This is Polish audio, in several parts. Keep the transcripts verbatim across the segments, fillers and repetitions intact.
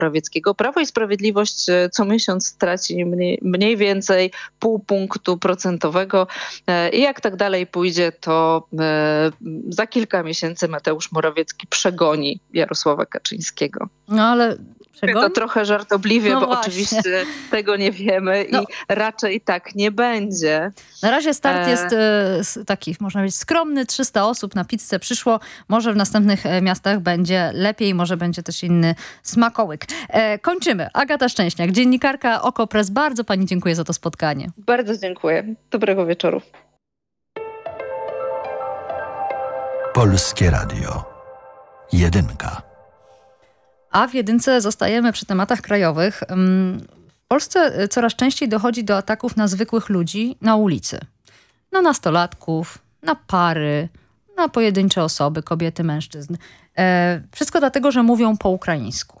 Morawieckiego. Prawo i Sprawiedliwość co miesiąc traci mniej, mniej więcej pół punktu procentowego i jak tak dalej pójdzie, to za kilka miesięcy Mateusz Morawiecki przegoni Jarosława Kaczyńskiego. No ale... To trochę żartobliwie, no bo właśnie. oczywiście tego nie wiemy no. i raczej tak nie będzie. Na razie start jest e, taki, można powiedzieć, skromny. trzysta osób na pizzę przyszło. Może w następnych miastach będzie lepiej, może będzie też inny smakołyk. E, kończymy. Agata Szczęśniak, dziennikarka Okopres. Bardzo pani dziękuję za to spotkanie. Bardzo dziękuję. Dobrego wieczoru. Polskie Radio. Jedynka. A w jedynce zostajemy przy tematach krajowych. W Polsce coraz częściej dochodzi do ataków na zwykłych ludzi na ulicy. Na nastolatków, na pary, na pojedyncze osoby, kobiety, mężczyzn. E, wszystko dlatego, że mówią po ukraińsku.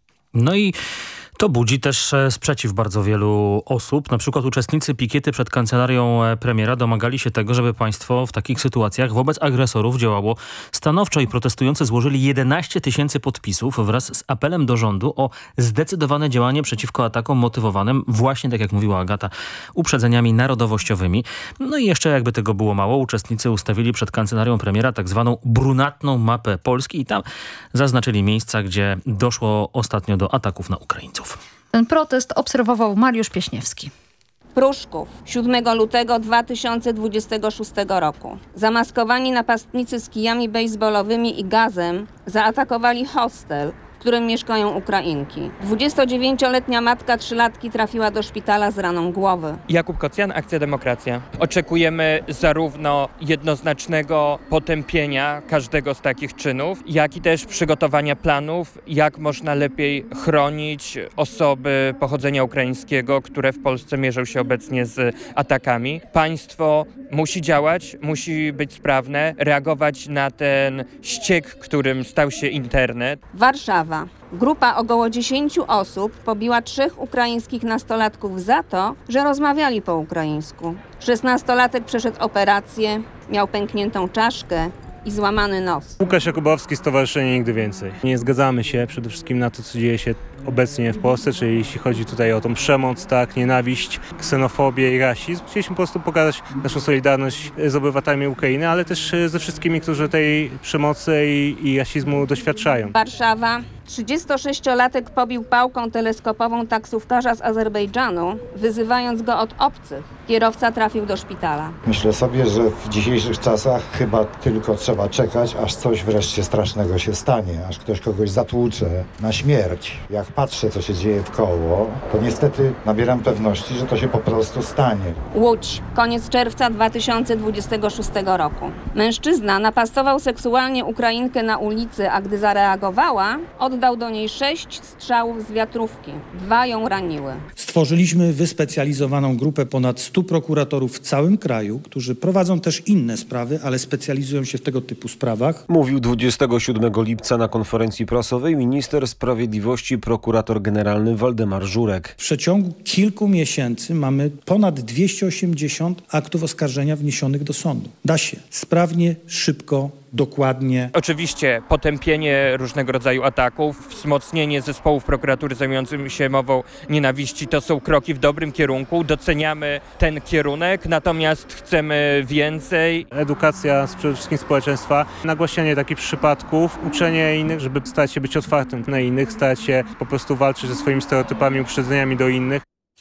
No i to budzi też sprzeciw bardzo wielu osób. Na przykład uczestnicy pikiety przed kancelarią premiera domagali się tego, żeby państwo w takich sytuacjach wobec agresorów działało stanowczo i protestujący złożyli jedenaście tysięcy podpisów wraz z apelem do rządu o zdecydowane działanie przeciwko atakom motywowanym właśnie, tak jak mówiła Agata, uprzedzeniami narodowościowymi. No i jeszcze jakby tego było mało, uczestnicy ustawili przed kancelarią premiera tak zwaną brunatną mapę Polski i tam zaznaczyli miejsca, gdzie doszło ostatnio do ataków na Ukraińców. Ten protest obserwował Mariusz Pieśniewski. Pruszków, siódmego lutego dwa tysiące dwudziestego szóstego roku. Zamaskowani napastnicy z kijami bejsbolowymi i gazem zaatakowali hostel, w którym mieszkają Ukrainki. dwudziestodziewięcioletnia matka trzylatki trafiła do szpitala z raną głowy. Jakub Kocjan, Akcja Demokracja. Oczekujemy zarówno jednoznacznego potępienia każdego z takich czynów, jak i też przygotowania planów, jak można lepiej chronić osoby pochodzenia ukraińskiego, które w Polsce mierzą się obecnie z atakami. Państwo musi działać, musi być sprawne, reagować na ten ściek, którym stał się internet. Warszawa. Grupa około dziesięciu osób pobiła trzech ukraińskich nastolatków za to, że rozmawiali po ukraińsku. Szesnastolatek przeszedł operację, miał pękniętą czaszkę i złamany nos. Łukasz Jakubowski, Stowarzyszenie Nigdy Więcej. Nie zgadzamy się przede wszystkim na to, co dzieje się obecnie w Polsce, czyli jeśli chodzi tutaj o tą przemoc, tak, nienawiść, ksenofobię i rasizm. Chcieliśmy po prostu pokazać naszą solidarność z obywatelami Ukrainy, ale też ze wszystkimi, którzy tej przemocy i, i rasizmu doświadczają. Warszawa. trzydziestosześciolatek pobił pałką teleskopową taksówkarza z Azerbejdżanu, wyzywając go od obcych. Kierowca trafił do szpitala. Myślę sobie, że w dzisiejszych czasach chyba tylko trzeba czekać, aż coś wreszcie strasznego się stanie, aż ktoś kogoś zatłucze na śmierć. Jak patrzę, co się dzieje wkoło, to niestety nabieram pewności, że to się po prostu stanie. Łódź. Koniec czerwca dwa tysiące dwudziestego szóstego roku. Mężczyzna napastował seksualnie Ukrainkę na ulicy, a gdy zareagowała, oddał do niej sześć strzałów z wiatrówki. Dwa ją raniły. Stworzyliśmy wyspecjalizowaną grupę ponad stu prokuratorów w całym kraju, którzy prowadzą też inne sprawy, ale specjalizują się w tego typu sprawach. Mówił dwudziestego siódmego lipca na konferencji prasowej minister sprawiedliwości prokurator generalny Waldemar Żurek. W przeciągu kilku miesięcy mamy ponad dwieście osiemdziesiąt aktów oskarżenia wniesionych do sądu. Da się sprawnie, szybko, dokładnie. Oczywiście potępienie różnego rodzaju ataków, wzmocnienie zespołów prokuratury zajmujących się mową nienawiści to są kroki w dobrym kierunku. Doceniamy ten kierunek, natomiast chcemy więcej. Edukacja przede wszystkim społeczeństwa, nagłaśnianie takich przypadków, uczenie innych, żeby stać się być otwartym na innych, stać się po prostu walczyć ze swoimi stereotypami, uprzedzeniami do innych.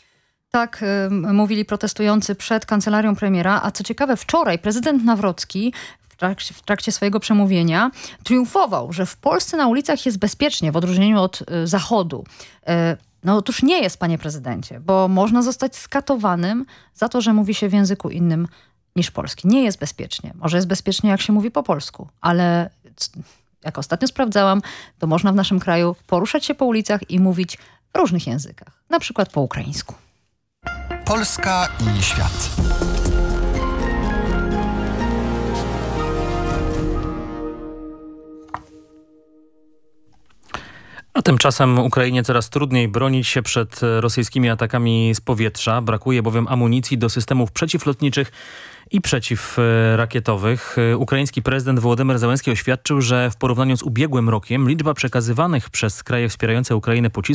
Tak y, mówili protestujący przed kancelarią premiera, a co ciekawe wczoraj prezydent Nawrocki w trakcie, w trakcie swojego przemówienia triumfował, że w Polsce na ulicach jest bezpiecznie w odróżnieniu od y, Zachodu. Y, no otóż nie jest, panie prezydencie, bo można zostać skatowanym za to, że mówi się w języku innym niż polski. Nie jest bezpiecznie. Może jest bezpiecznie, jak się mówi po polsku, ale jak ostatnio sprawdzałam, to można w naszym kraju poruszać się po ulicach i mówić w różnych językach, na przykład po ukraińsku. Polska i świat. A tymczasem Ukrainie coraz trudniej bronić się przed rosyjskimi atakami z powietrza. Brakuje bowiem amunicji do systemów przeciwlotniczych i przeciwrakietowych. Ukraiński prezydent Wołodymyr Zełenski oświadczył, że w porównaniu z ubiegłym rokiem liczba przekazywanych przez kraje wspierające Ukrainę pocisków